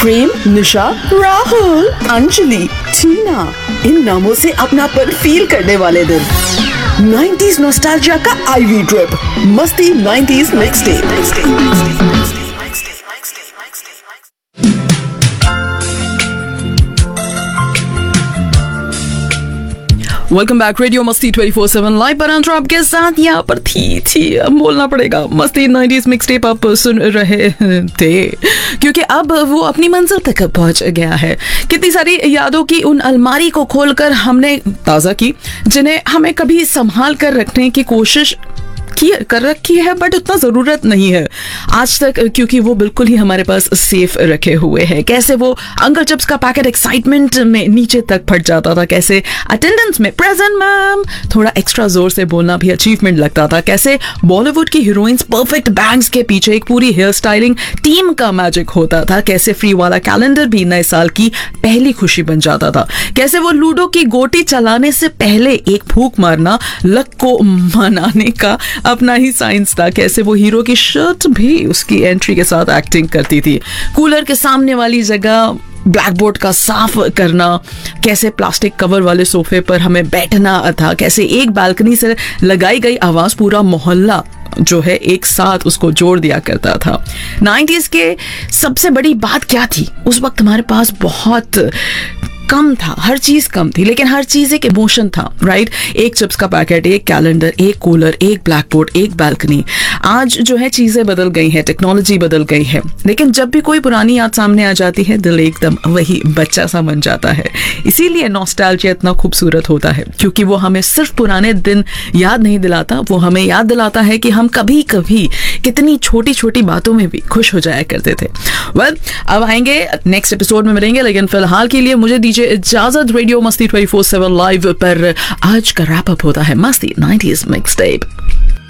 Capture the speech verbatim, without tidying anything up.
प्रेम, निशा, राहुल, अंजलि, टीना, इन नामों से अपनापन फील करने वाले दिन। नाइंटीज़ नॉस्टैल्जिया का आईवी ट्रिप, मस्ती nineties mix day. Welcome back, radio मस्ती ट्वेंटी फोर सेवन लाइव पर अंतर आपके साथ यहाँ पर थी थी अब बोलना पड़ेगा। मस्ती नाइंटीज़ मिक्स टेप आप सुन रहे थे क्योंकि अब वो अपनी मंजिल तक पहुंच गया है। कितनी सारी यादों की उन अलमारी को खोलकर हमने ताज़ा की जिन्हें हमें कभी संभाल कर रखने की कोशिश की कर रखी है, बट उतना ज़रूरत नहीं है आज तक क्योंकि वो बिल्कुल ही हमारे पास सेफ रखे हुए हैं। कैसे वो अंकल चिप्स का पैकेट एक्साइटमेंट में नीचे तक फट जाता था, कैसे अटेंडेंस में प्रेजेंट मैम थोड़ा एक्स्ट्रा जोर से बोलना भी अचीवमेंट लगता था, कैसे बॉलीवुड की हीरोइंस परफेक्ट बैंग्स के पीछे एक पूरी हेयर स्टाइलिंग टीम का मैजिक होता था, कैसे फ्री वाला कैलेंडर भी नए साल की पहली खुशी बन जाता था, कैसे वो लूडो की गोटी चलाने से पहले एक फूंक मारना लक को मनाने का अपना ही साइंस था, कैसे वो हीरो की शर्ट भी उसकी एंट्री के साथ एक्टिंग करती थी, कूलर के सामने वाली जगह ब्लैक बोर्ड का साफ करना, कैसे प्लास्टिक कवर वाले सोफे पर हमें बैठना था, कैसे एक बालकनी से लगाई गई आवाज पूरा मोहल्ला जो है एक साथ उसको जोड़ दिया करता था। नाइंटीज़ के सबसे बड़ी बात क्या थी, उस वक्त हमारे पास बहुत कम था, हर चीज कम थी लेकिन हर चीज एक इमोशन था, राइट। एक चिप्स का पैकेट, एक कैलेंडर, एक कूलर, एक ब्लैक बोर्ड, एक बालकनी। आज जो है चीजें बदल गई हैं, टेक्नोलॉजी बदल गई है, लेकिन जब भी कोई पुरानी याद सामने आ जाती है दिल एकदम वही बच्चा सा बन जाता है। इसीलिए नॉस्टैल्जिया इतना खूबसूरत होता है क्योंकि वो हमें सिर्फ पुराने दिन याद नहीं दिलाता, वो हमें याद दिलाता है कि हम कभी कभी कितनी छोटी छोटी बातों में भी खुश हो जाया करते थे। वेल well, अब आएंगे नेक्स्ट एपिसोड में मिलेंगे, लेकिन फिलहाल के लिए मुझे इजाजत। रेडियो मस्ती ट्वेंटी फोर सेवन लाइव पर आज का रैप अप होता है मस्ती नाइंटीज़ मिक्स टेप।